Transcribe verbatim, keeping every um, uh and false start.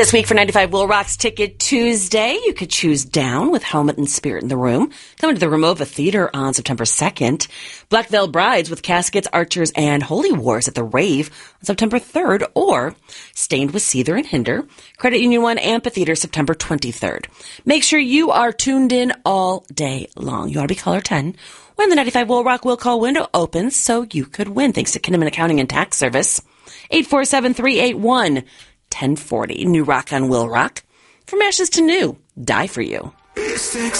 This week for ninety-five Will Rock's Ticket Tuesday, you could choose Down with Helmet and Spirit in the Room, coming to the Ramova Theater on September second. Black Veil Brides with Caskets, Archers, and Holy Wars at the Rave on September third, or Stained with Seether and Hinder, Credit Union One Amphitheater September twenty-third. Make sure you are tuned in all day long. You ought to be caller ten when the ninety-five Will Rock Will Call window opens, so you could win, thanks to Kinnaman Accounting and Tax Service. eight four seven, three eight one, ten forty. New Rock on Will Rock. From Ashes to New. Die for You. Six